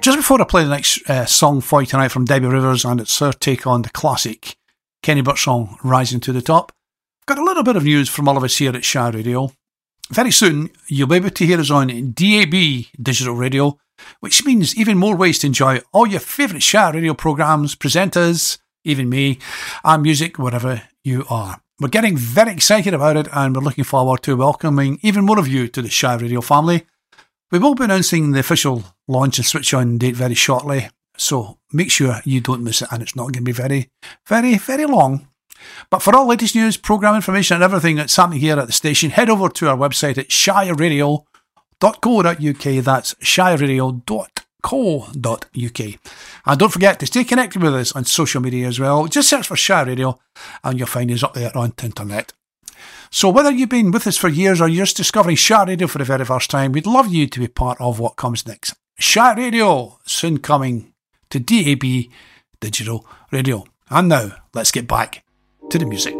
Just before I play the next song for you tonight from Debbie Rivers, and it's her take on the classic Kenny Burke song, Rising to the Top, I've got a little bit of news from all of us here at Shy Radio. Very soon, you'll be able to hear us on DAB digital radio, which means even more ways to enjoy all your favourite Shy Radio programmes, presenters, even me, and music wherever you are. We're getting very excited about it, and we're looking forward to welcoming even more of you to the Shy Radio family. We will be announcing the official launch and switch on date very shortly, so make sure you don't miss it, and it's not going to be very, very, very long. But for all latest news, programme information and everything that's happening here at the station, head over to our website at shyradio.co.uk. That's shyradio.co.uk. And don't forget to stay connected with us on social media as well. Just search for Shy Radio and you'll find us up there on the internet. So whether you've been with us for years or you're just discovering Shy Radio for the very first time, we'd love you to be part of what comes next. Shy Radio, soon coming to DAB Digital Radio. And now, let's get back to the music.